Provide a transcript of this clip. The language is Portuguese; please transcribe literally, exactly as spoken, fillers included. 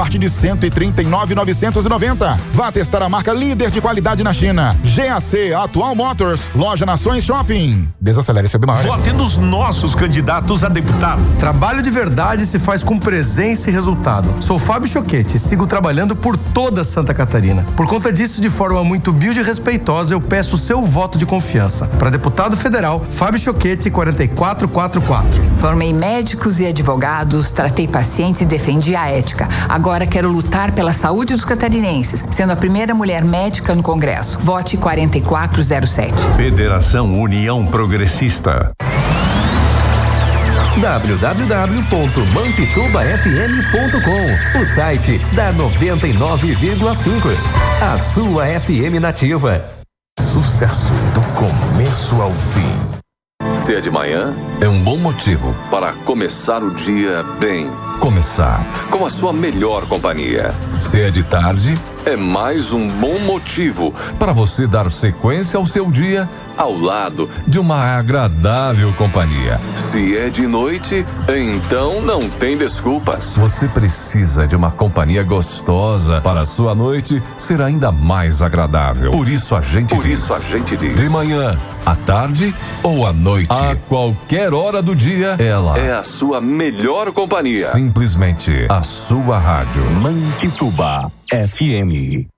partir de cento e trinta e nove mil novecentos e noventa. Vá testar a marca líder de qualidade na China. G A C Atual Motors, Loja Nações Shopping. Desacelere seu bimar. Vote nos nossos candidatos a deputado. Trabalho de verdade se faz com presença e resultado. Sou Fábio Choquete e sigo trabalhando por toda Santa Catarina. Por conta disso, de forma muito humilde e respeitosa, eu peço o seu voto de confiança. Para deputado federal, Fábio Choquete, quatro quatro quatro quatro. Formei médicos e advogados, tratei pacientes e defendi a ética. Agora quero lutar pela saúde dos catarinenses, sendo a primeira mulher médica no Congresso. Vote quatro quatro zero sete. Federação União Progressista. w w w ponto mampituba f m ponto com, o site da noventa e nove vírgula cinco. A sua F M nativa. Sucesso do começo ao fim. Se é de manhã, é um bom motivo para começar o dia bem. Começar com a sua melhor companhia. Se é de tarde, é mais um bom motivo para você dar sequência ao seu dia ao lado de uma agradável companhia. Se é de noite, então não tem desculpas. Você precisa de uma companhia gostosa para a sua noite ser ainda mais agradável. Por isso a gente Por diz, isso a gente diz. De manhã, à tarde ou à noite, a qualquer hora do dia, ela é a sua melhor companhia. Simplesmente a sua rádio. Mampituba F M.